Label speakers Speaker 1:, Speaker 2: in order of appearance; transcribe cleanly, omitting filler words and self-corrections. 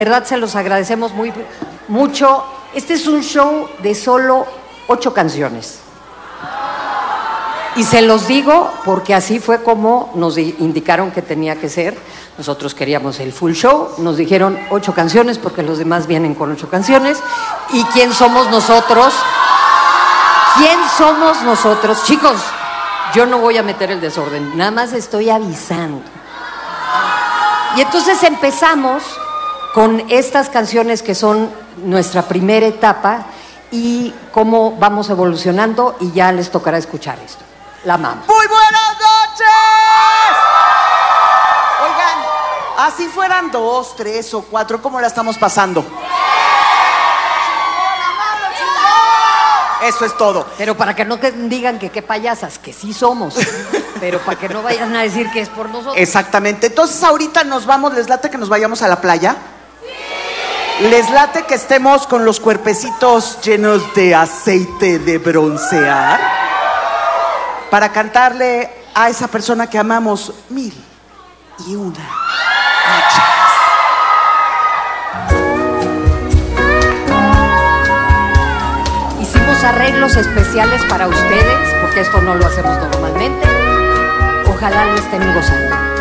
Speaker 1: De verdad se los agradecemos mucho. Este es un show de solo 8 canciones. Y se los digo porque así fue como nos indicaron que tenía que ser. Nosotros queríamos el full show, nos dijeron 8 canciones porque los demás vienen con 8 canciones. ¿Y quién somos nosotros? ¿Quién somos nosotros? Chicos, yo no voy a meter el desorden, nada más estoy avisando. Y entonces empezamos con estas canciones que son nuestra primera etapa y cómo vamos evolucionando, y ya les tocará escuchar esto. La Mama.
Speaker 2: ¡Muy buenas noches! Oigan, así fueran 2, 3 o 4, ¿cómo la estamos pasando? Eso es todo.
Speaker 1: Pero para que no digan que qué payasas, que sí somos. Pero para que no vayan a decir que es por nosotros.
Speaker 2: Exactamente. Entonces ahorita nos vamos, ¿les late que nos vayamos a la playa? Sí. ¿Les late que estemos con los cuerpecitos llenos de aceite de broncear? Para cantarle a esa persona que amamos 1001 noches.
Speaker 1: Arreglos especiales para ustedes, porque esto no lo hacemos normalmente. Ojalá lo estén gozando.